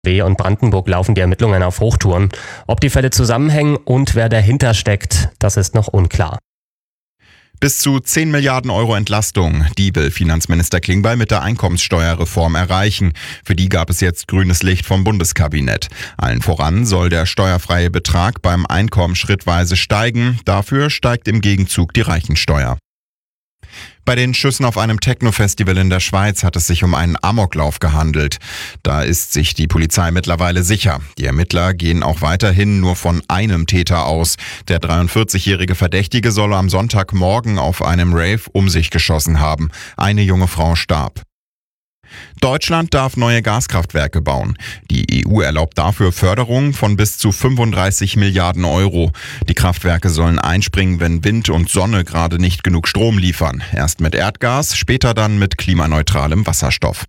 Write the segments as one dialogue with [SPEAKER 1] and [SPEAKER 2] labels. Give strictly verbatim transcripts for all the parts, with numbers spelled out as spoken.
[SPEAKER 1] und Brandenburg laufen die Ermittlungen auf Hochtouren. Ob die Fälle zusammenhängen und wer dahinter steckt, das ist noch unklar.
[SPEAKER 2] Bis zu zehn Milliarden Euro Entlastung, die will Finanzminister Klingbeil mit der Einkommenssteuerreform erreichen. Für die gab es jetzt grünes Licht vom Bundeskabinett. Allen voran soll der steuerfreie Betrag beim Einkommen schrittweise steigen. Dafür steigt im Gegenzug die Reichensteuer. Bei den Schüssen auf einem Techno-Festival in der Schweiz hat es sich um einen Amoklauf gehandelt. Da ist sich die Polizei mittlerweile sicher. Die Ermittler gehen auch weiterhin nur von einem Täter aus. Der dreiundvierzigjährige Verdächtige soll am Sonntagmorgen auf einem Rave um sich geschossen haben. Eine junge Frau starb. Deutschland darf neue Gaskraftwerke bauen. Die E U erlaubt dafür Förderungen von bis zu fünfunddreißig Milliarden Euro. Die Kraftwerke sollen einspringen, wenn Wind und Sonne gerade nicht genug Strom liefern. Erst mit Erdgas, später dann mit klimaneutralem Wasserstoff.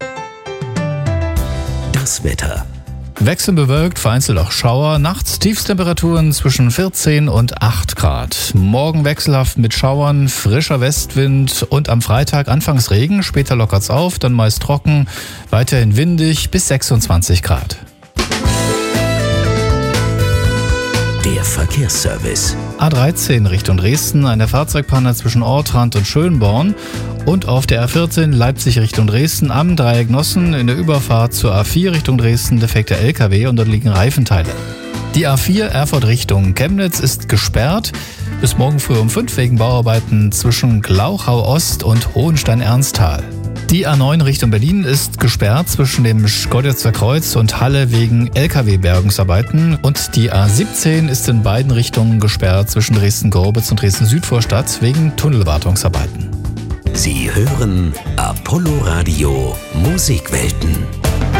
[SPEAKER 3] Das Wetter.
[SPEAKER 4] Wechselnd bewölkt, vereinzelt auch Schauer. Nachts Tiefstemperaturen zwischen vierzehn und acht Grad. Morgen wechselhaft mit Schauern, frischer Westwind und am Freitag anfangs Regen. Später lockert's auf, dann meist trocken, weiterhin windig bis sechsundzwanzig Grad.
[SPEAKER 3] Der Verkehrsservice.
[SPEAKER 4] A dreizehn Richtung Dresden, eine Fahrzeugpanne zwischen Ortrand und Schönborn. Und auf der A vierzehn Leipzig Richtung Dresden am Dreieck Nossen in der Überfahrt zur A vier Richtung Dresden defekter L K W und dort liegen Reifenteile. Die A vier Erfurt Richtung Chemnitz ist gesperrt. Bis morgen früh um fünf wegen Bauarbeiten zwischen Glauchau Ost und Hohenstein-Ernsthal. Die A neun Richtung Berlin ist gesperrt zwischen dem Schkeuditzer Kreuz und Halle wegen L K W-Bergungsarbeiten. Und die A siebzehn ist in beiden Richtungen gesperrt zwischen Dresden-Gorbitz und Dresden-Südvorstadt wegen Tunnelwartungsarbeiten.
[SPEAKER 3] Sie hören Apollo Radio Musikwelten.